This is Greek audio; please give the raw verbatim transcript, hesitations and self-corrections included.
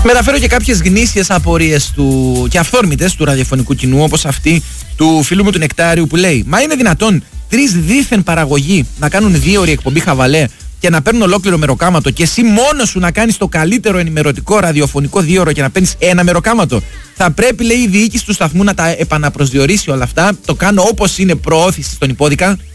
Μεταφέρω και κάποιες γνήσιες απορίες του και αυθόρμητες του ραδιοφωνικού κοινού, όπως αυτή του φίλου μου του Νεκτάριου που λέει: μα είναι δυνατόν τρεις δίθεν παραγωγοί να κάνουν δύο ώρη εκπομπή χαβαλέ και να παίρνουν ολόκληρο μεροκάματο και εσύ μόνος σου να κάνεις το καλύτερο ενημερωτικό ραδιοφωνικό δύο ώρο και να παίρνεις ένα μεροκάματο? Θα πρέπει, λέει, η διοίκηση του σταθμού να τα επαναπροσδιορίσει όλα αυτά. Το κάνω όπως είναι προώθηση στον υπόδικα.